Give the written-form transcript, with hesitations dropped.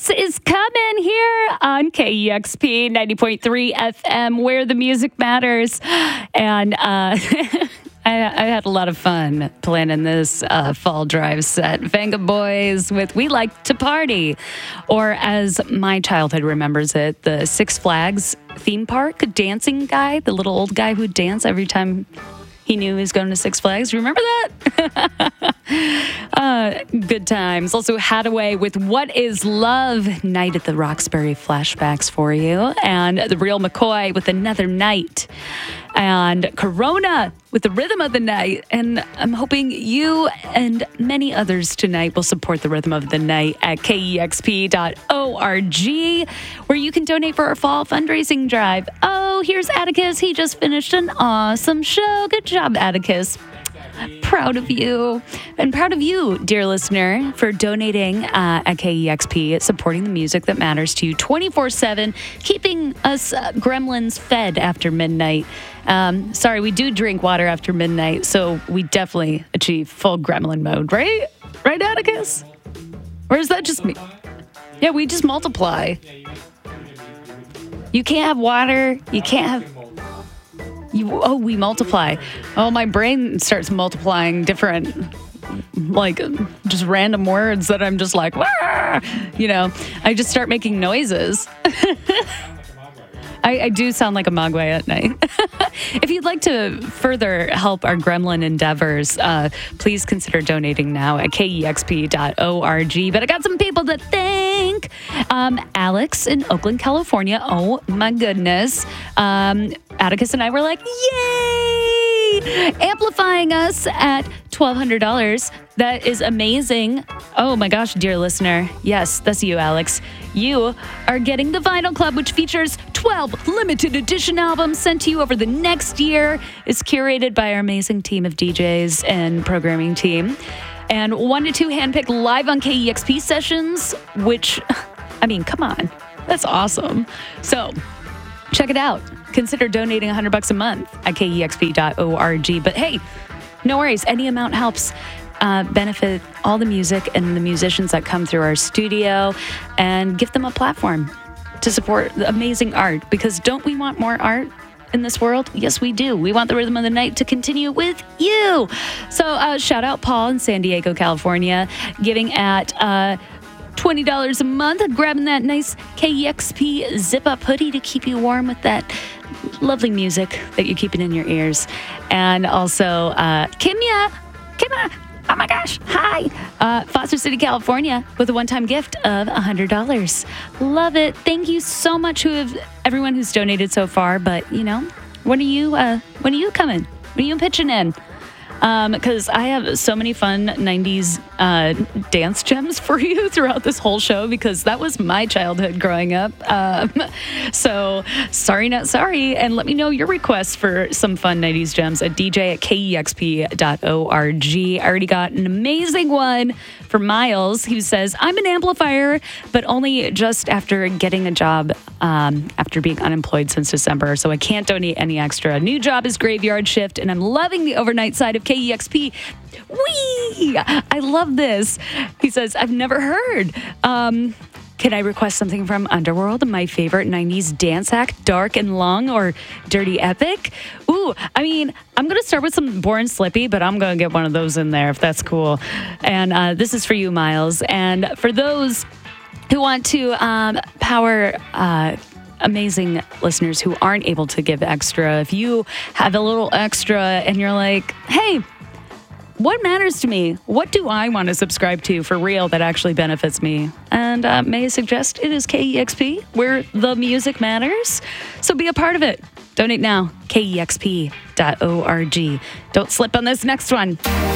Adakis is coming here on KEXP 90.3 FM, where the music matters. And I had a lot of fun planning this fall drive set. Venga Boys with We Like to Party, or as my childhood remembers it, the Six Flags theme park dancing guy, the little old guy who'd dance every time he knew he was going to Six Flags. Remember that? Good times. Also, Hadaway with What Is Love? Night at the Roxbury flashbacks for you. And The Real McCoy with Another Night. And Corona with The Rhythm of the Night. And I'm hoping you and many others tonight will support the Rhythm of the Night at KEXP.org, where you can donate for our fall fundraising drive. Oh, here's Atticus. He just finished an awesome show. Good job, Atticus. Proud of you. And proud of you, dear listener, for donating at KEXP, supporting the music that matters to you 24/7, keeping us gremlins fed after midnight. Sorry, we do drink water after midnight, so we definitely achieve full gremlin mode, right? Right, Atticus? Or is that just me? Yeah, we just multiply. You can't have water. You can't have... we multiply. Oh, my brain starts multiplying different, like, just random words that I'm just like, wah! You know, I just start making noises. I do sound like a mogwai at night. If you'd like to further help our gremlin endeavors, please consider donating now at KEXP.org. But I got some people to thank. Alex in Oakland, California. Oh, my goodness. Atticus and I were like, yay! Amplifying us at $1,200. That is amazing. Oh my gosh, dear listener. Yes, that's you, Alex. You are getting the Vinyl Club, which features 12 limited edition albums sent to you over the next year. It's curated by our amazing team of DJs and programming team. And 1 to 2 handpicked live on KEXP sessions, which, I mean, come on. That's awesome. So, check it out. Consider donating $100 a month at KEXP.org. But hey, no worries. Any amount helps benefit all the music and the musicians that come through our studio, and give them a platform to support the amazing art. Because don't we want more art in this world? Yes, we do. We want the Rhythm of the Night to continue with you. So shout out Paul in San Diego, California, giving at $20 a month, grabbing that nice KEXP zip-up hoodie to keep you warm with that lovely music that you're keeping in your ears. And also Kimya, oh my gosh, hi, Foster City, California, with a one-time gift of $100. Love it. Thank you so much everyone who's donated so far. But you know, when are you coming? When are you pitching in? Because I have so many fun 90s dance gems for you throughout this whole show, because that was my childhood growing up. So sorry, not sorry. And let me know your requests for some fun 90s gems at dj@kexp.org. I already got an amazing one for Miles, who says, I'm an amplifier, but only just after getting a job after being unemployed since December, so I can't donate any extra. New job is graveyard shift, and I'm loving the overnight side of KEXP. Whee! I love this. He says, I've never heard. Can I request something from Underworld, my favorite 90s dance act, Dark and Long or Dirty Epic? Ooh, I mean, I'm going to start with some Born Slippy, but I'm going to get one of those in there if that's cool. And this is for you, Miles. And for those who want to power amazing listeners who aren't able to give extra, if you have a little extra and you're like, hey, what matters to me? What do I want to subscribe to for real that actually benefits me? And may I suggest it is KEXP, where the music matters. So be a part of it. Donate now, KEXP.org. Don't slip on this next one.